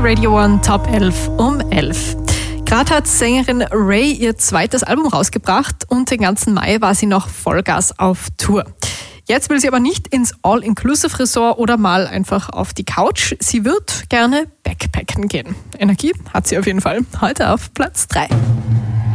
Radio One Top 11 um 11. Gerade hat Sängerin Ray ihr zweites Album rausgebracht und den ganzen Mai war sie noch Vollgas auf Tour. Jetzt will sie aber nicht ins All-Inclusive-Resort oder mal einfach auf die Couch. Sie wird gerne backpacken gehen. Energie hat sie auf jeden Fall. Heute auf Platz 3.